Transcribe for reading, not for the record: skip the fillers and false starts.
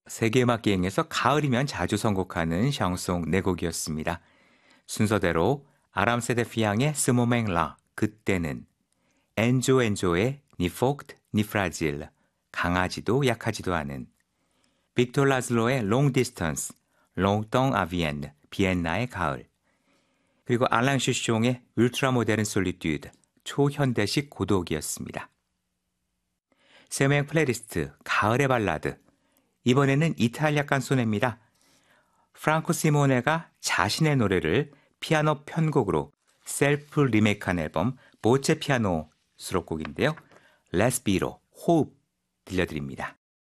세계음악기행에서 가을이면 자주 선곡하는 샹송 네 곡이었습니다. 순서대로 아람세데 피앙의 스모맹라 그때는, 엔조 엔조의 니 포크트 니 프라질 강하지도 약하지도 않은, 빅토 라즐로의 롱 디스턴스 롱똥 아비엔 비엔나의 가을, 그리고 알랑 슈숑의 울트라 모데른 솔리튜드 초현대식 고독이었습니다. 세명 플레이리스트 가을의 발라드, 이번에는 이탈리아 깐소네입니다. 프랑코 시모네가 자신의 노래를 피아노 편곡으로 셀프 리메이크한 앨범 보체 피아노 수록곡인데요. 레스피로, 호흡 들려드립니다.